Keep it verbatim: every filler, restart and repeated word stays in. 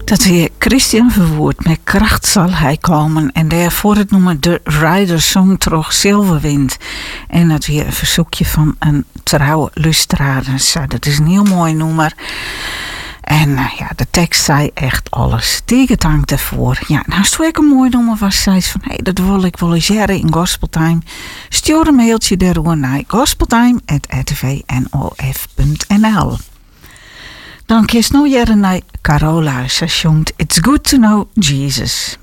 Dat weer Christian Verwoerd, met kracht zal hij komen. En daarvoor het noemen de Rider Song Trog Zilverwind. En dat weer een verzoekje van een trouwe lustraris. Dat is een heel mooi nummer. En uh, ja, de tekst zei echt alles. Tegendank daarvoor. Ja, nou, als het ook een mooi nummer was, zei ze van, hé, hey, dat wil ik wel eens jaren in Gospeltime. Stuur een mailtje daarover naar gospeltime at r t v n o f punt n l. Dan kies nou jaren naar Carola. Ze zongt It's Good to Know Jesus.